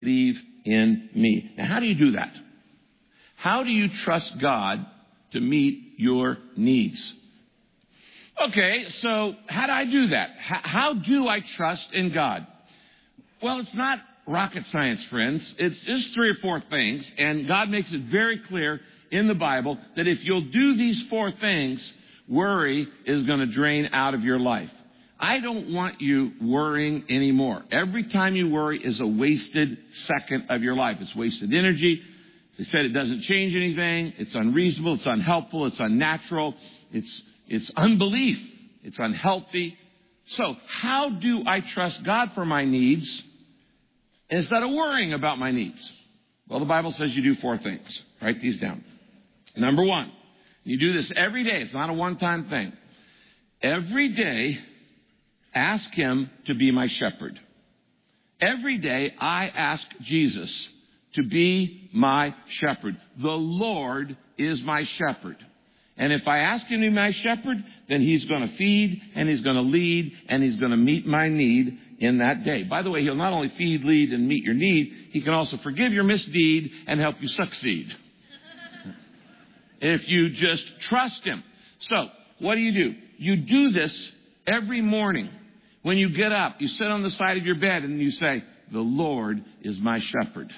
believe in me. Now, how do you do that? How do you trust God to meet your needs? Okay, so how do I do that? How do I trust in God? Well, it's not rocket science, friends. It's just 3 or 4 things, and God makes it very clear in the Bible that if you'll do these 4 things, worry is going to drain out of your life. I don't want you worrying anymore. Every time you worry is a wasted second of your life. It's wasted energy. They said it doesn't change anything. It's unreasonable. It's unhelpful. It's unnatural. It's unbelief. It's unhealthy. So how do I trust God for my needs instead of worrying about my needs? Well, the Bible says you do 4 things. Write these down. Number 1, you do this every day. It's not a one-time thing. Every day, ask him to be my shepherd. Every day, I ask Jesus to be my shepherd. The Lord is my shepherd. And if I ask him to be my shepherd, then he's going to feed, and he's going to lead, and he's going to meet my need in that day. By the way, he'll not only feed, lead, and meet your need, he can also forgive your misdeed and help you succeed. If you just trust him. So, what do? You do this every morning. When you get up, you sit on the side of your bed and you say, the Lord is my shepherd.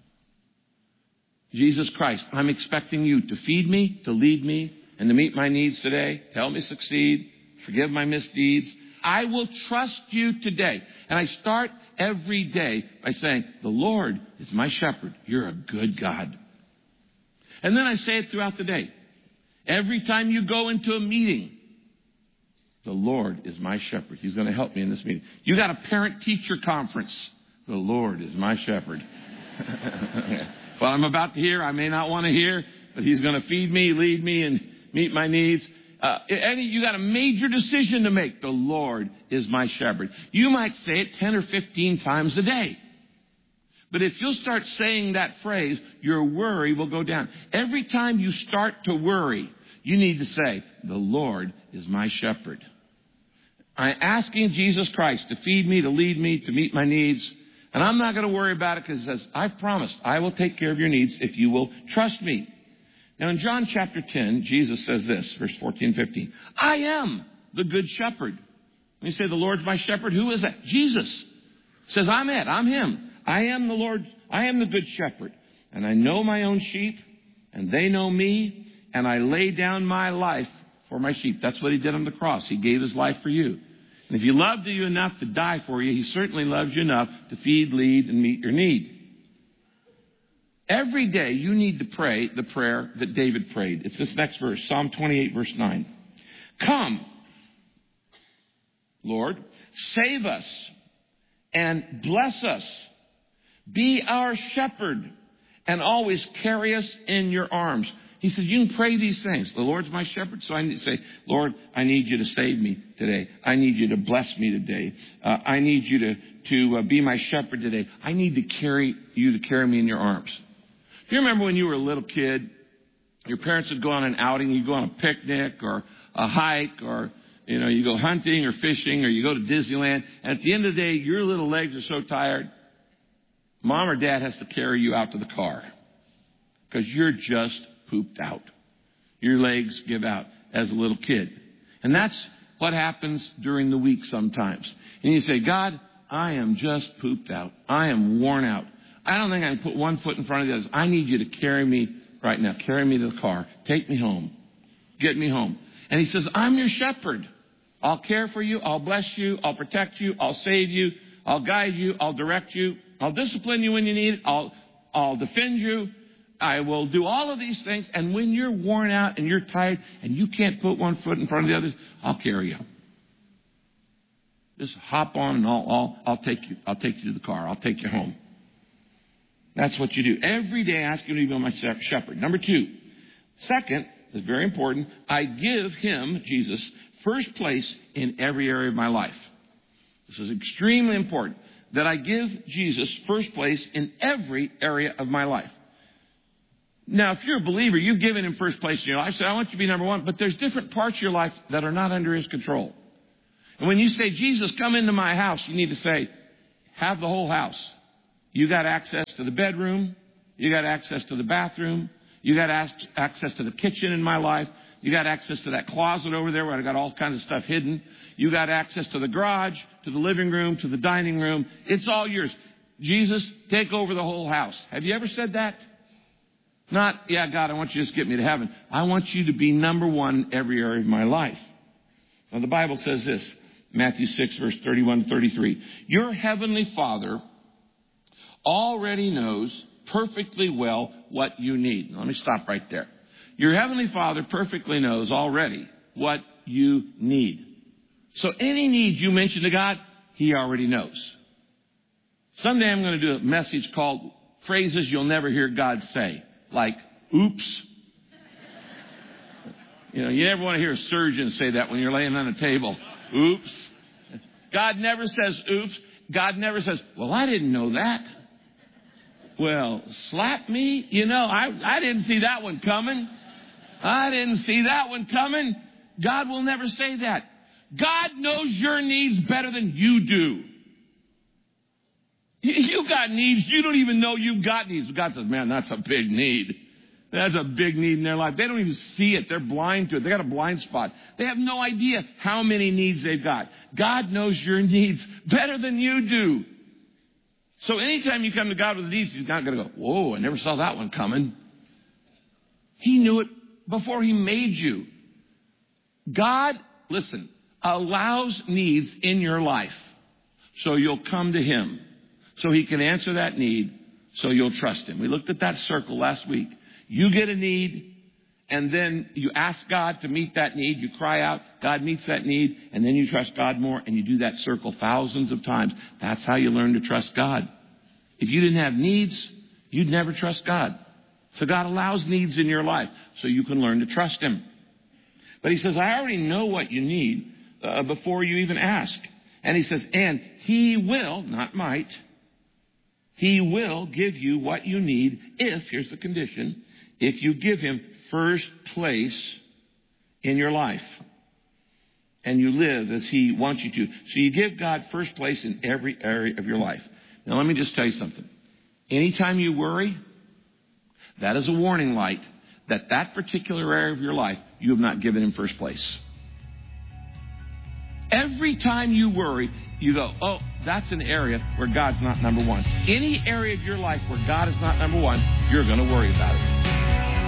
Jesus Christ, I'm expecting you to feed me, to lead me, and to meet my needs today, to help me succeed, forgive my misdeeds. I will trust you today. And I start every day by saying, the Lord is my shepherd. You're a good God. And then I say it throughout the day. Every time you go into a meeting, the Lord is my shepherd. He's going to help me in this meeting. You got a parent-teacher conference. The Lord is my shepherd. Well, I'm about to hear. I may not want to hear, but he's going to feed me, lead me, and meet my needs. You got a major decision to make. The Lord is my shepherd. You might say it 10 or 15 times a day. But if you'll start saying that phrase, your worry will go down. Every time you start to worry, you need to say, the Lord is my shepherd. I'm asking Jesus Christ to feed me, to lead me, to meet my needs. And I'm not going to worry about it because it says, I promised I will take care of your needs if you will trust me. Now in John chapter 10, Jesus says this, verse 14, 15. I am the good shepherd. When you say the Lord's my shepherd, who is that? Jesus says, I'm it. I'm him. I am the Lord. I am the good shepherd. And I know my own sheep, and they know me, and I lay down my life for my sheep. That's what he did on the cross. He gave his life for you. And if he loved you enough to die for you, he certainly loves you enough to feed, lead, and meet your need. Every day you need to pray the prayer that David prayed. It's this next verse, Psalm 28, verse 9. Come, Lord, save us and bless us. Be our shepherd and always carry us in your arms. He says, you can pray these things. The Lord's my shepherd. So I need to say, Lord, I need you to save me today. I need you to bless me today. I need you to be my shepherd today. I need to carry me in your arms. Do you remember when you were a little kid, your parents would go on an outing, you go on a picnic or a hike or, you go hunting or fishing or you go to Disneyland. And at the end of the day, your little legs are so tired, Mom or Dad has to carry you out to the car because you're just pooped out. Your legs give out as a little kid. And that's what happens during the week sometimes. And you say, God, I am just pooped out. I am worn out. I don't think I can put one foot in front of the other. I need you to carry me right now. Carry me to the car. Take me home. Get me home. And he says, I'm your shepherd. I'll care for you. I'll bless you. I'll protect you. I'll save you. I'll guide you. I'll direct you. I'll discipline you when you need it. I'll defend you. I will do all of these things. And when you're worn out and you're tired and you can't put one foot in front of the other, I'll carry you. Just hop on and I'll take you. I'll take you to the car. I'll take you home. That's what you do. Every day ask him to be my shepherd. Number 2. Second, this is very important. I give him, Jesus, first place in every area of my life. This is extremely important. That I give Jesus first place in every area of my life. Now, if you're a believer, you've given him first place in your life. So I want you to be number 1. But there's different parts of your life that are not under his control. And when you say, Jesus, come into my house, you need to say, have the whole house. You got access to the bedroom. You got access to the bathroom. You got access to the kitchen in my life. You got access to that closet over there where I got all kinds of stuff hidden. You got access to the garage, to the living room, to the dining room. It's all yours. Jesus, take over the whole house. Have you ever said that? Not, yeah, God, I want you to just get me to heaven. I want you to be number one in every area of my life. Now, the Bible says this, Matthew 6, verse 31 to 33. Your heavenly Father already knows perfectly well what you need. Let me stop right there. Your heavenly Father perfectly knows already what you need. So any need you mention to God, He already knows. Someday I'm going to do a message called Phrases You'll Never Hear God Say. Like, oops. You know, you never want to hear a surgeon say that when you're laying on a table. Oops. God never says oops. God never says, well, I didn't know that. Well, slap me? You know, I didn't see that one coming. I didn't see that one coming. God will never say that. God knows your needs better than you do. You got needs. You don't even know you've got needs. God says, man, that's a big need. That's a big need in their life. They don't even see it. They're blind to it. They got a blind spot. They have no idea how many needs they've got. God knows your needs better than you do. So anytime you come to God with needs, He's not going to go, whoa, I never saw that one coming. He knew it before He made you. God, listen, allows needs in your life so you'll come to Him, so He can answer that need, so you'll trust Him. We looked at that circle last week. You get a need, and then you ask God to meet that need. You cry out, God meets that need, and then you trust God more, and you do that circle thousands of times. That's how you learn to trust God. If you didn't have needs, you'd never trust God. So God allows needs in your life so you can learn to trust Him. But He says, I already know what you need before you even ask. And He says, and He will, not might, He will give you what you need if, here's the condition, if you give Him first place in your life and you live as He wants you to. So you give God first place in every area of your life. Now, let me just tell you something. Anytime you worry, that is a warning light that that particular area of your life you have not given Him first place. Every time you worry, you go, oh, that's an area where God's not number one. Any area of your life where God is not number one, you're going to worry about it.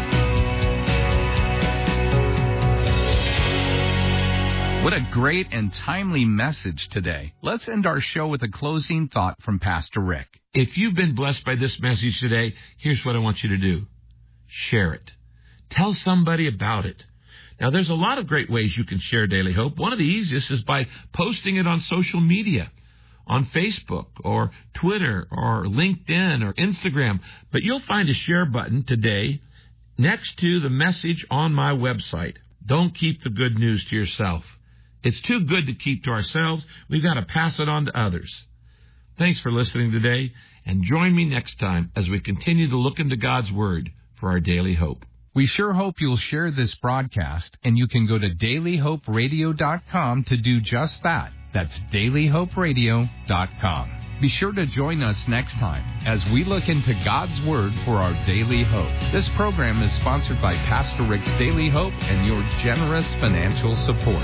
What a great and timely message today. Let's end our show with a closing thought from Pastor Rick. If you've been blessed by this message today, here's what I want you to do. Share it. Tell somebody about it. Now, there's a lot of great ways you can share Daily Hope. One of the easiest is by posting it on social media, on Facebook or Twitter or LinkedIn or Instagram. But you'll find a share button today next to the message on my website. Don't keep the good news to yourself. It's too good to keep to ourselves. We've got to pass it on to others. Thanks for listening today, and join me next time as we continue to look into God's Word for our daily hope. We sure hope you'll share this broadcast, and you can go to dailyhoperadio.com to do just that. That's dailyhoperadio.com. Be sure to join us next time as we look into God's Word for our daily hope. This program is sponsored by Pastor Rick's Daily Hope and your generous financial support.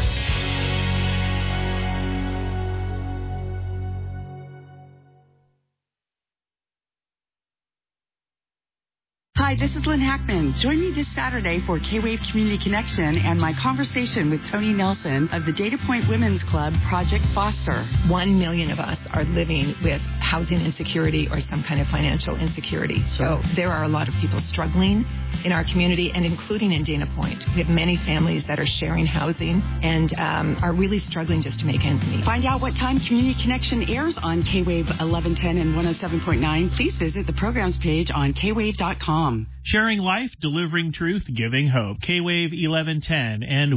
Hi, this is Lynn Hackman. Join me this Saturday for K-Wave Community Connection and my conversation with Tony Nelson of the Data Point Women's Club, Project Foster. 1 million of us are living with housing insecurity or some kind of financial insecurity. So there are a lot of people struggling in our community and including in Dana Point. We have many families that are sharing housing and are really struggling just to make ends meet. Find out what time Community Connection airs on K-Wave 1110 and 107.9. Please visit the programs page on kwave.com. Sharing life, delivering truth, giving hope. K-Wave 1110 and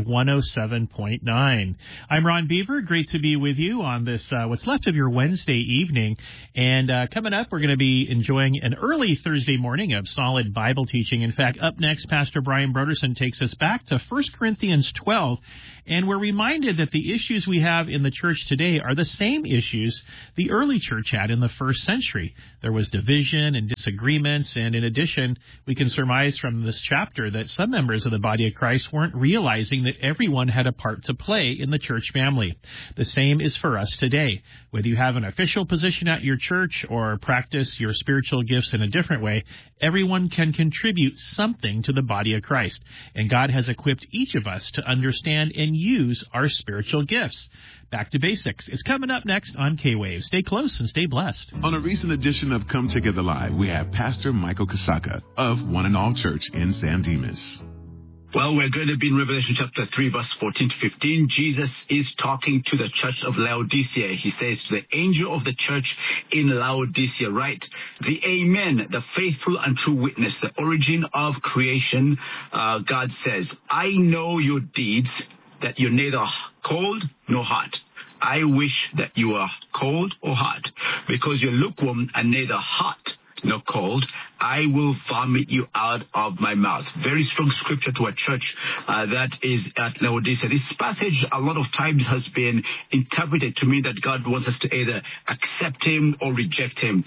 107.9. I'm Ron Beaver. Great to be with you on this, what's left of your Wednesday evening. And coming up, we're going to be enjoying an early Thursday morning of solid Bible teaching. In fact, up next, Pastor Brian Broderson takes us back to 1 Corinthians 12. And we're reminded that the issues we have in the church today are the same issues the early church had in the first century. There was division and disagreements, and in addition, we can surmise from this chapter that some members of the body of Christ weren't realizing that everyone had a part to play in the church family. The same is for us today. Whether you have an official position at your church or practice your spiritual gifts in a different way, everyone can contribute something to the body of Christ. And God has equipped each of us to understand and use our spiritual gifts. Back to basics. It's coming up next on K-Wave. Stay close and stay blessed. On a recent edition of Come Together Live, we have Pastor Michael Kasaka of One and All Church in San Dimas. Well, we're going to be in Revelation chapter 3, verse 14 to 15. Jesus is talking to the church of Laodicea. He says to the angel of the church in Laodicea, write, the Amen, the faithful and true witness, the origin of creation. God says, I know your deeds, that you're neither cold nor hot. I wish that you are cold or hot, because you're lukewarm and neither hot nor cold. I will vomit you out of my mouth. Very strong scripture to a church that is at Laodicea. This passage a lot of times has been interpreted to mean that God wants us to either accept him or reject him,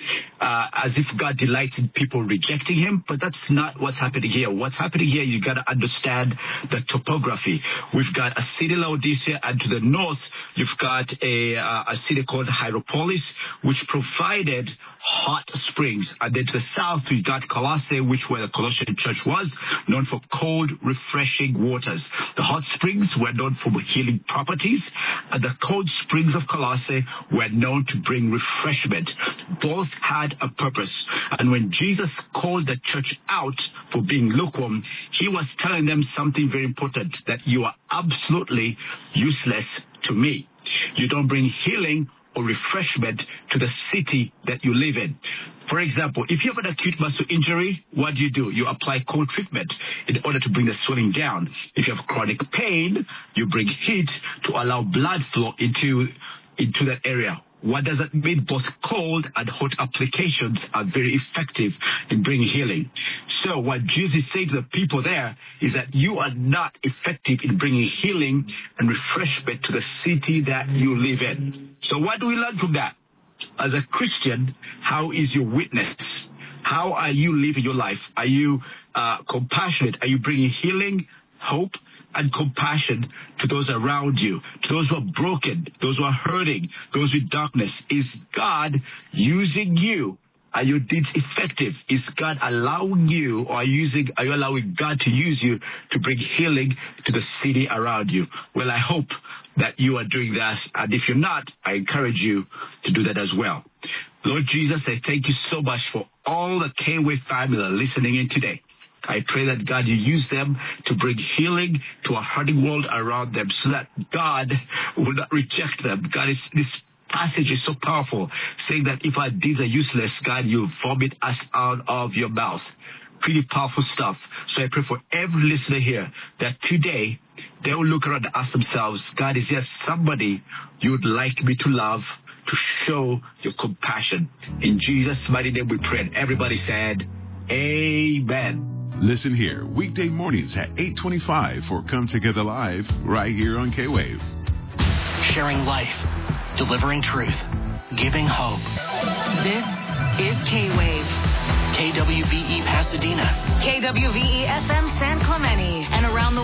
as if God delights in people rejecting him. But that's not what's happening here. What's happening here, you got to understand the topography. We've got a city, Laodicea, and to the north, you've got a city called Hierapolis, which provided hot springs. And then to the south, we got Colossae, which where the Colossian church was, known for cold, refreshing waters. The hot springs were known for healing properties, and the cold springs of Colossae were known to bring refreshment. Both had a purpose. And when Jesus called the church out for being lukewarm, he was telling them something very important, that you are absolutely useless to me. You don't bring healing or refreshment to the city that you live in. For example, if you have an acute muscle injury, what do? You apply cold treatment in order to bring the swelling down. If you have chronic pain, you bring heat to allow blood flow into that area. What does that mean? Both cold and hot applications are very effective in bringing healing. So what Jesus is saying to the people there is that you are not effective in bringing healing and refreshment to the city that you live in. So what do we learn from that? As a Christian, how is your witness? How are you living your life? Are you compassionate? Are you bringing healing, hope, and compassion to those around you, to those who are broken, those who are hurting, those with darkness? Is God using you? Are your deeds effective? Is God allowing you, or are you allowing God to use you to bring healing to the city around you? Well, I hope that you are doing that. And if you're not, I encourage you to do that as well. Lord Jesus, I thank you so much for all the K-Wave family listening in today. I pray that, God, you use them to bring healing to a hurting world around them, so that God will not reject them. God, this passage is so powerful, saying that if our deeds are useless, God, you vomit us out of your mouth. Pretty powerful stuff. So I pray for every listener here that today they will look around and ask themselves, God, is there somebody you would like me to love, to show your compassion? In Jesus' mighty name we pray. And everybody said, Amen. Listen here, weekday mornings at 8:25 for Come Together Live, right here on K-Wave. Sharing life, delivering truth, giving hope. This is K-Wave. KWVE Pasadena. KWVE FM San Clemente.